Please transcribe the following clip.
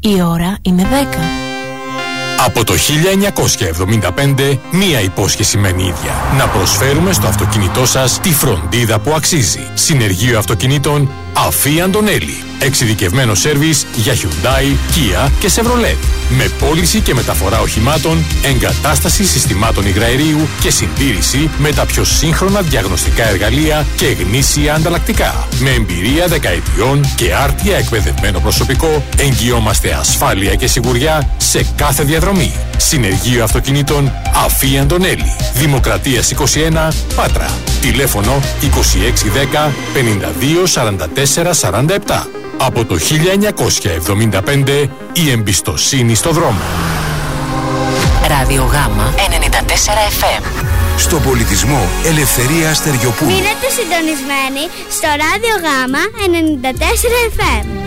Η ώρα είναι 10. Από το 1975, μία υπόσχεση μένει ίδια. Να προσφέρουμε στο αυτοκίνητό σας τη φροντίδα που αξίζει. Συνεργείο αυτοκινήτων Αφή Αντωνέλη. Εξειδικευμένο σέρβις για Hyundai, Kia και Chevrolet. Με πώληση και μεταφορά οχημάτων, εγκατάσταση συστημάτων υγραερίου και συντήρηση με τα πιο σύγχρονα διαγνωστικά εργαλεία και γνήσια ανταλλακτικά. Με εμπειρία δεκαετιών και άρτια εκπαιδευμένο προσωπικό, εγγυόμαστε ασφάλεια και σιγουριά σε κάθε διαδρομή. Συνεργείο αυτοκινήτων Αφή Αντωνέλη. Δημοκρατίας 21, Πάτρα. Τηλέφωνο 2610 52 44 47. Από το 1975 η εμπιστοσύνη στο δρόμο. Ραδιογάμα 94 FM. Στο πολιτισμό Ελευθερία Στεριοπούλου. Μείνετε συντονισμένοι στο Ραδιογάμα 94 FM.